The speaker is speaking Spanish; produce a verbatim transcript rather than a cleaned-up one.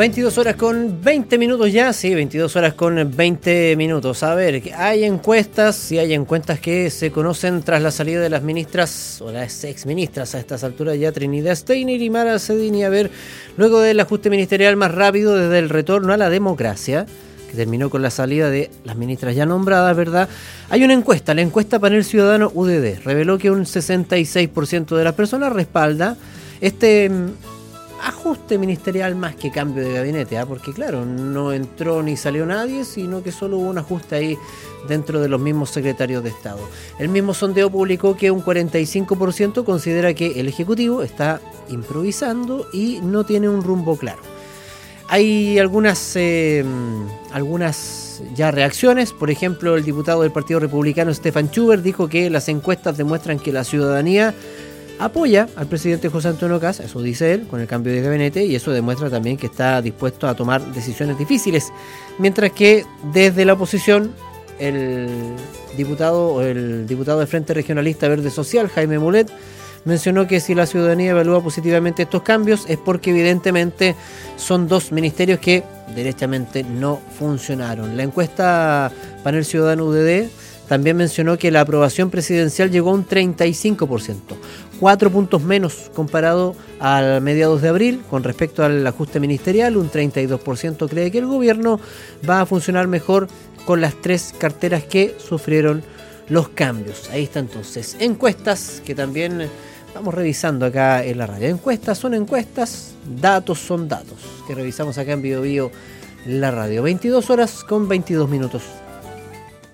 veintidós horas con veinte minutos ya, sí, veintidós horas con veinte minutos. A ver, hay encuestas, sí hay encuestas que se conocen tras la salida de las ministras, o las exministras a estas alturas ya, Trinidad Steiner y Mara Cedini. A ver, luego del ajuste ministerial más rápido desde el retorno a la democracia, que terminó con la salida de las ministras ya nombradas, ¿verdad? Hay una encuesta, la encuesta Panel Ciudadano U D D, reveló que un sesenta y seis por ciento de las personas respalda este ajuste ministerial más que cambio de gabinete, ¿eh? Porque claro, no entró ni salió nadie, sino que solo hubo un ajuste ahí dentro de los mismos secretarios de Estado. El mismo sondeo publicó que un cuarenta y cinco por ciento considera que el Ejecutivo está improvisando y no tiene un rumbo claro. Hay algunas, eh, algunas ya reacciones. Por ejemplo, el diputado del Partido Republicano, Stefan Schubert, dijo que las encuestas demuestran que la ciudadanía apoya al presidente José Antonio Kast, eso dice él, con el cambio de gabinete, y eso demuestra también que está dispuesto a tomar decisiones difíciles. Mientras que desde la oposición, el diputado, el diputado del Frente Regionalista Verde Social, Jaime Mulet, mencionó que si la ciudadanía evalúa positivamente estos cambios es porque evidentemente son dos ministerios que derechamente no funcionaron. La encuesta Panel Ciudadano U D D también mencionó que la aprobación presidencial llegó a un treinta y cinco por ciento, cuatro puntos menos comparado a mediados de abril. Con respecto al ajuste ministerial, un treinta y dos por ciento cree que el gobierno va a funcionar mejor con las tres carteras que sufrieron los cambios. Ahí está entonces, encuestas que también vamos revisando acá en la radio. Encuestas son encuestas, datos son datos, que revisamos acá en Bio Bio, la radio. veintidós horas con veintidós minutos.